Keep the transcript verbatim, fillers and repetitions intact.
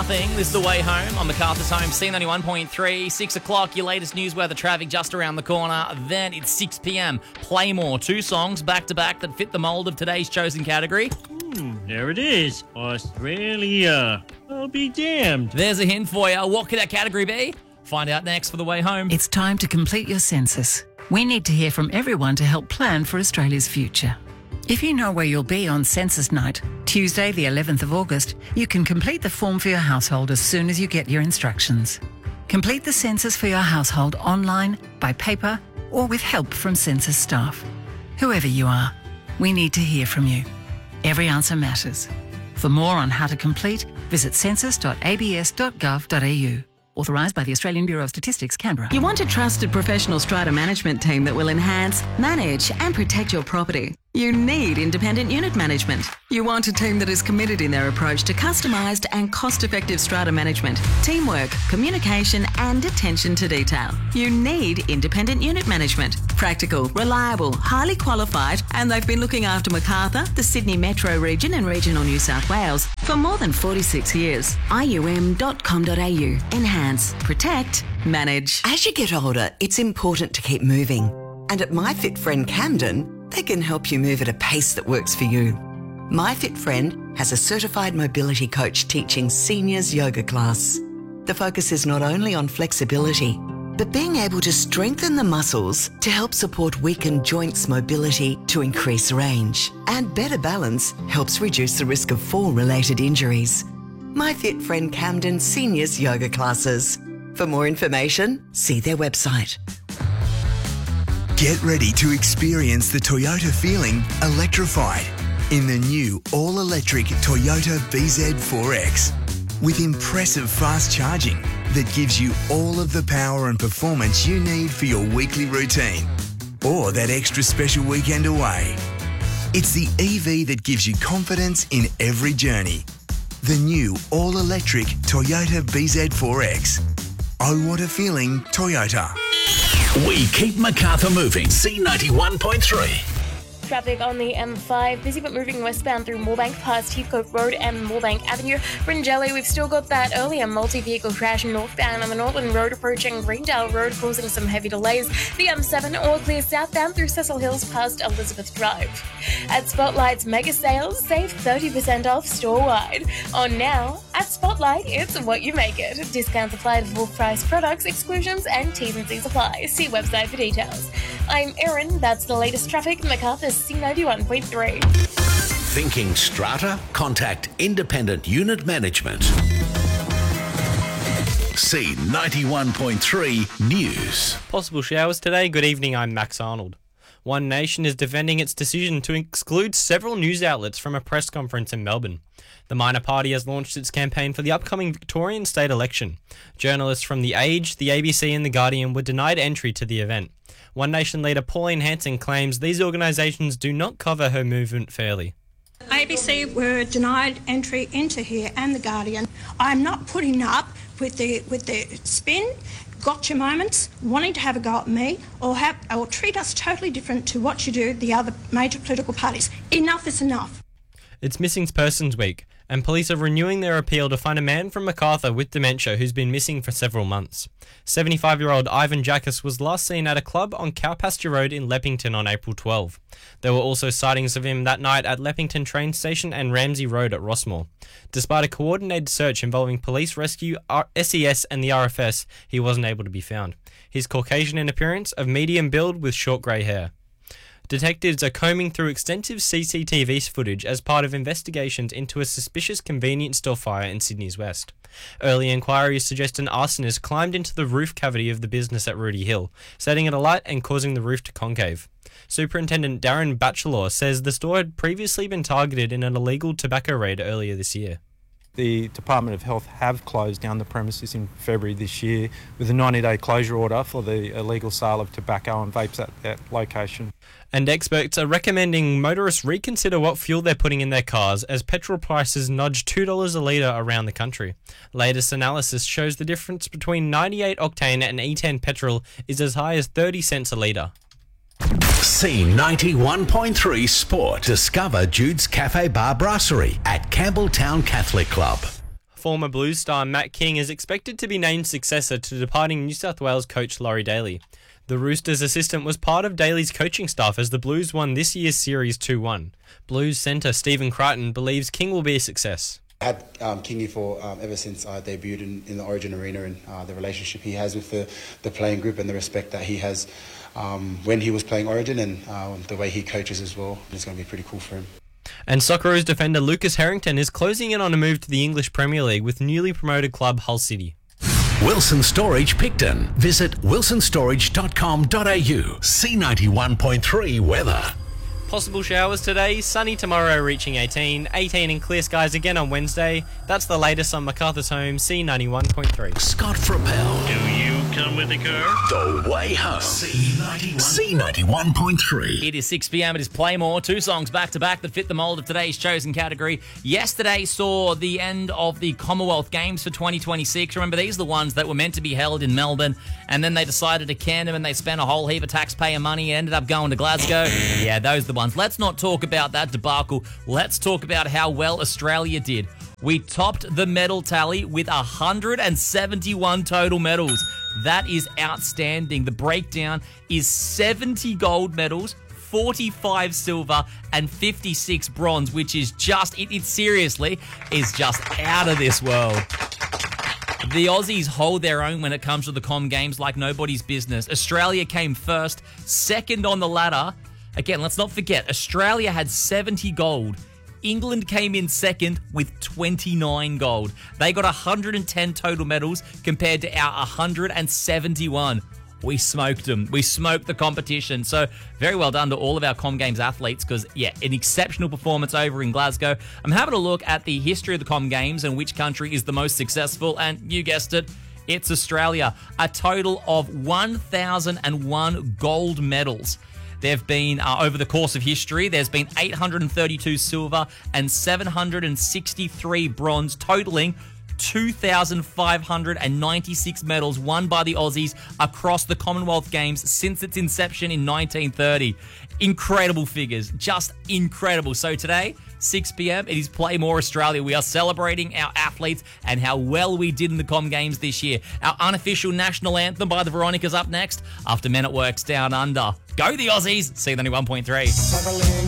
nothing. This is The Way Home on MacArthur's Home, C ninety-one point three. Six o'clock, your latest news weather traffic just around the corner. Then it's six p.m. Play more. Two songs back-to-back that fit the mould of today's chosen category. Hmm, there it is. Australia. I'll be damned. There's a hint for you. What could that category be? Find out next for The Way Home. It's time to complete your census. We need to hear from everyone to help plan for Australia's future. If you know where you'll be on census night, Tuesday the eleventh of August, you can complete the form for your household as soon as you get your instructions. Complete the census for your household online, by paper, or with help from census staff. Whoever you are, we need to hear from you. Every answer matters. For more on how to complete, visit census dot a b s dot gov dot a u. Authorised by the Australian Bureau of Statistics, Canberra. You want a trusted professional strata management team that will enhance, manage and protect your property. You need independent unit management. You want a team that is committed in their approach to customised and cost-effective strata management, teamwork, communication and attention to detail. You need independent unit management. Practical, reliable, highly qualified, and they've been looking after Macarthur, the Sydney Metro region and regional New South Wales for more than forty-six years. I U M dot com dot a u. Enhance, protect, manage. As you get older, it's important to keep moving. And at MyFitFriend Camden, they can help you move at a pace that works for you. MyFitFriend has a certified mobility coach teaching seniors yoga class. The focus is not only on flexibility, but being able to strengthen the muscles to help support weakened joints mobility to increase range. And better balance helps reduce the risk of fall-related injuries. MyFitFriend Camden Seniors Yoga Classes. For more information, see their website. Get ready to experience the Toyota feeling electrified in the new all-electric Toyota B Z four X. With impressive fast charging that gives you all of the power and performance you need for your weekly routine or that extra special weekend away. It's the E V that gives you confidence in every journey. The new all-electric Toyota B Z four X. Oh, what a feeling, Toyota. We keep Macarthur moving. C ninety-one point three. Traffic on the M five, busy but moving westbound through Moorebank past Heathcote Road and Moorebank Avenue. Bryngelly, we've still got that earlier multi-vehicle crash northbound on the Northland Road approaching Greendale Road, causing some heavy delays. The M seven, all clear southbound through Cecil Hills past Elizabeth Drive. At Spotlight's mega sales, save thirty percent off store-wide. On now, at Spotlight, it's what you make it. Discounts apply to full-price products, exclusions, and T's and C's apply. See website for details. I'm Erin, that's the latest traffic, MacArthur's C ninety-one point three. Thinking strata? Contact Independent Unit Management. C ninety-one point three News. Possible showers today. Good evening, I'm Max Arnold. One Nation is defending its decision to exclude several news outlets from a press conference in Melbourne. The minor party has launched its campaign for the upcoming Victorian state election. Journalists from The Age, The A B C and The Guardian were denied entry to the event. One Nation leader Pauline Hanson claims these organisations do not cover her movement fairly. A B C were denied entry into here and The Guardian. I'm not putting up with the with the spin, gotcha moments, wanting to have a go at me or have or treat us totally different to what you do the other major political parties. Enough is enough. It's Missing Persons Week, and police are renewing their appeal to find a man from Macarthur with dementia who's been missing for several months. seventy-five-year-old Ivan Jackas was last seen at a club on Cowpasture Road in Leppington on April twelfth. There were also sightings of him that night at Leppington train station and Ramsey Road at Rossmore. Despite a coordinated search involving police rescue, S E S and the R F S, he wasn't able to be found. He's Caucasian in appearance, of medium build with short grey hair. Detectives are combing through extensive C C T V footage as part of investigations into a suspicious convenience store fire in Sydney's West. Early inquiries suggest an arsonist climbed into the roof cavity of the business at Rooty Hill, setting it alight and causing the roof to concave. Superintendent Darren Batchelor says the store had previously been targeted in an illegal tobacco raid earlier this year. The Department of Health have closed down the premises in February this year with a ninety-day closure order for the illegal sale of tobacco and vapes at that location. And experts are recommending motorists reconsider what fuel they're putting in their cars as petrol prices nudge two dollars a litre around the country. Latest analysis shows the difference between ninety-eight octane and E ten petrol is as high as thirty cents a litre. C ninety-one point three Sport. Discover Jude's Cafe Bar Brasserie at Campbelltown Catholic Club. former Blues star Matt King is expected to be named successor to departing New South Wales coach Laurie Daly. The Roosters assistant was part of Daly's coaching staff as the Blues won this year's series two one. Blues centre Stephen Crichton believes King will be a success. I had um, Kingy for um, ever since I debuted in, in the Origin Arena, and uh, the relationship he has with the, the playing group and the respect that he has um, when he was playing Origin, and uh, the way he coaches as well. It's going to be pretty cool for him. And Socceroos defender Lucas Harrington is closing in on a move to the English Premier League with newly promoted club Hull City. Wilson Storage Picton. Visit wilson storage dot com dot a u. C ninety-one point three weather. Possible showers today, sunny tomorrow reaching eighteen, eighteen in clear skies again on Wednesday. That's the latest on MacArthur's Home, C ninety-one point three. Scott Frappel. Do you come with the car? The way home. C ninety-one. C ninety-one point three. It is six p.m. It is Playmore. Two songs back to back that fit the mould of today's chosen category. Yesterday saw the end of the Commonwealth Games for twenty twenty-six. Remember, these are the ones that were meant to be held in Melbourne, and then they decided to can them, and they spent a whole heap of taxpayer money and ended up going to Glasgow. Yeah, those are the ones. Let's not talk about that debacle. Let's talk about how well Australia did. We topped the medal tally with one hundred seventy-one total medals. That is outstanding. The breakdown is seventy gold medals, forty-five silver, and fifty-six bronze, which is just, it, it seriously is just out of this world. The Aussies hold their own when it comes to the Com Games like nobody's business. Australia came first, second on the ladder. Again, let's not forget, Australia had seventy gold. England came in second with twenty-nine gold. They got one hundred ten total medals compared to our one hundred seventy-one. We smoked them. We smoked the competition. So very well done to all of our Com Games athletes because, yeah, an exceptional performance over in Glasgow. I'm having a look at the history of the Com Games and which country is the most successful, and you guessed it, it's Australia. A total of one thousand one gold medals. There have been, uh, over the course of history, there's been eight hundred thirty-two silver and seven hundred sixty-three bronze, totaling two thousand five hundred ninety-six medals won by the Aussies across the Commonwealth Games since its inception in nineteen thirty. Incredible figures, just incredible. So today, six p.m, it is Play More Australia. We are celebrating our athletes and how well we did in the Com Games this year. Our unofficial national anthem by the Veronicas up next after Men at Work's Down Under. Go the Aussies! C ninety-one point three.